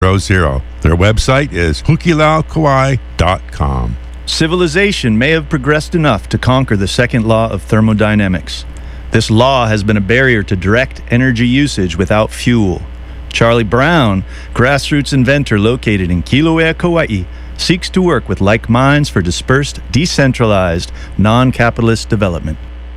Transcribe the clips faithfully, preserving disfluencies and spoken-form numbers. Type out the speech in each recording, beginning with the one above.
Zero. Their website is hukilau kauai dot com. Civilization may have progressed enough to conquer the second law of thermodynamics. This law has been a barrier to direct energy usage without fuel. Charlie Brown, grassroots inventor located in Kilauea, Kauai, seeks to work with like minds for dispersed, decentralized, non-capitalist development.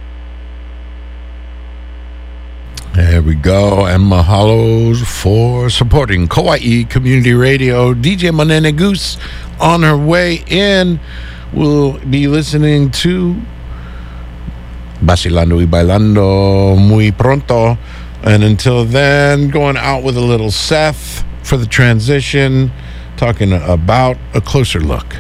There we go, and mahalos for supporting Kauai Community Radio. D J Manene Goose on her way in. We'll be listening to Vacilando y Bailando muy pronto. And until then, going out with a little Seth for the transition, talking about a closer look.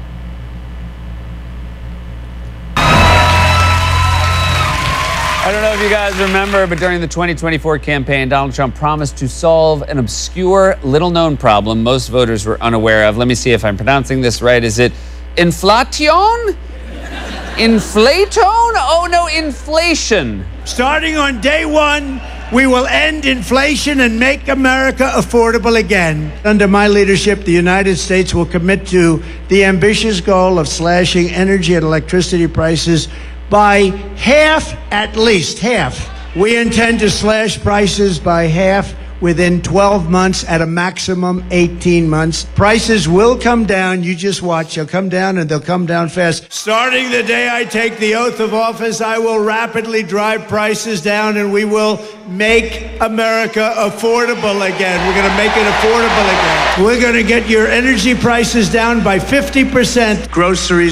I don't know if you guys remember, but during the twenty twenty-four campaign, Donald Trump promised to solve an obscure, little-known problem most voters were unaware of. Let me see if I'm pronouncing this right. Is it inflation? Inflatone? Oh, no, inflation. Starting on day one, we will end inflation and make America affordable again. Under my leadership, the United States will commit to the ambitious goal of slashing energy and electricity prices by half, at least half. We intend to slash prices by half within twelve months, at a maximum eighteen months. Prices will come down. You just watch. They'll come down, and they'll come down fast. Starting the day I take the oath of office, I will rapidly drive prices down, and we will make America affordable again. We're going to make it affordable again. We're going to get your energy prices down by fifty percent. Groceries